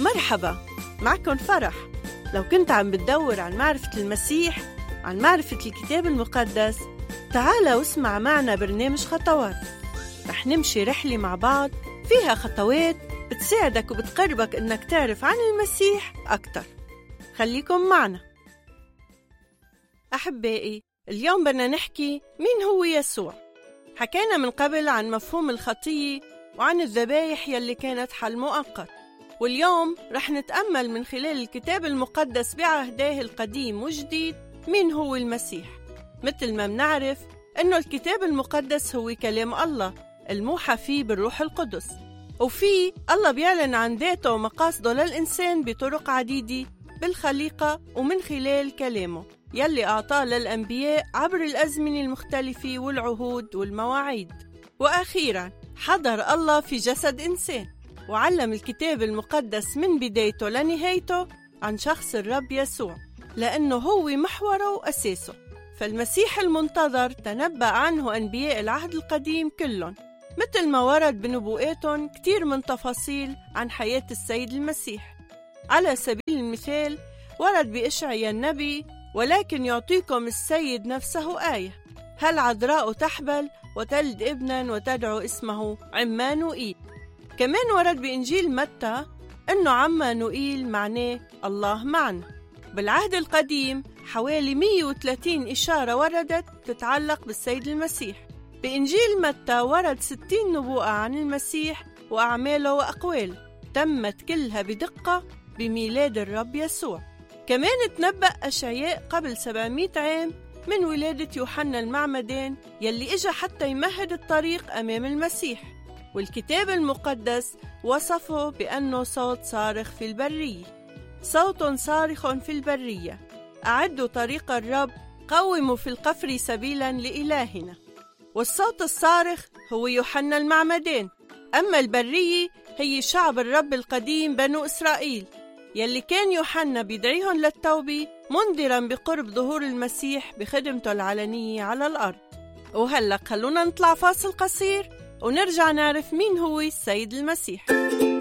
مرحبا، معكم فرح. لو كنت عم بتدور عن معرفة المسيح، عن معرفة الكتاب المقدس، تعال واسمع معنا برنامج خطوات. رح نمشي رحلة مع بعض فيها خطوات بتساعدك وبتقربك إنك تعرف عن المسيح أكتر. خليكم معنا. أحبائي، اليوم بدنا نحكي مين هو يسوع. حكينا من قبل عن مفهوم الخطية وعن الذبايح يلي كانت حل مؤقت، واليوم رح نتأمل من خلال الكتاب المقدس بعهده القديم والجديد مين هو المسيح. مثل ما بنعرف إنه الكتاب المقدس هو كلام الله الموحى فيه بالروح القدس، وفيه الله بيعلن عن ذاته ومقاصده للإنسان بطرق عديدة بالخليقة ومن خلال كلامه يلي أعطاه للأنبياء عبر الأزمنة المختلفة والعهود والمواعيد. وأخيراً حضر الله في جسد إنسان وعلم الكتاب المقدس من بدايته لنهايته عن شخص الرب يسوع، لأنه هو محوره وأساسه. فالمسيح المنتظر تنبأ عنه أنبياء العهد القديم كلهم، مثل ما ورد بنبوءاتهم كتير من تفاصيل عن حياة السيد المسيح. على سبيل المثال ورد بإشعياء النبي: ولكن يعطيكم السيد نفسه آية، هل عذراء تحبل وتلد ابنا وتدعو اسمه عمانوئيل. كمان ورد بإنجيل متى إنه عمانوئيل معناه الله معنا. بالعهد القديم حوالي 130 إشارة وردت تتعلق بالسيد المسيح. بإنجيل متى ورد 60 نبوءة عن المسيح وأعماله وأقواله، تمت كلها بدقة بميلاد الرب يسوع. كمان تنبأ أشعياء قبل 700 عام من ولادة يوحنا المعمدان يلي إجا حتى يمهد الطريق أمام المسيح، والكتاب المقدس وصفه بأنه صوت صارخ في البرية. صوت صارخ في البرية، أعدوا طريق الرب، قوموا في القفر سبيلا لإلهنا. والصوت الصارخ هو يوحنا المعمدان، أما البرية هي شعب الرب القديم بنو إسرائيل يلي كان يوحنا بيدعيهم للتوبة منذرا بقرب ظهور المسيح بخدمته العلنية على الأرض. وهلأ خلونا نطلع فاصل قصير ونرجع نعرف مين هو السيد المسيح.